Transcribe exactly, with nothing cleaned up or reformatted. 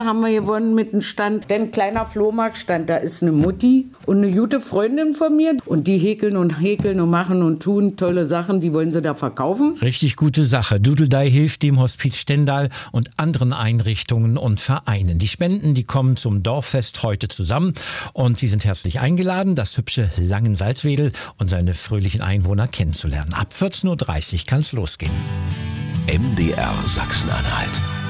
haben wir gewonnen mit einem Stand, denn kleiner Flohmarktstand, da ist eine Mutti und eine gute Freundin von mir und die häkeln und häkeln und machen und tun tolle Sachen, die wollen sie da verkaufen. Richtig gute Sache. Dudeldei hilft dem Hospiz Stendal und anderen Einrichtungen und Vereinen. Die Spenden, die kommen zum Dorffest heute zusammen und Sie sind herzlich eingeladen, das hübsche Langensalzwedel und seine fröhlichen Einwohner kennenzulernen. Ab vierzehn Uhr dreißig kann es losgehen. M D R Sachsen-Anhalt.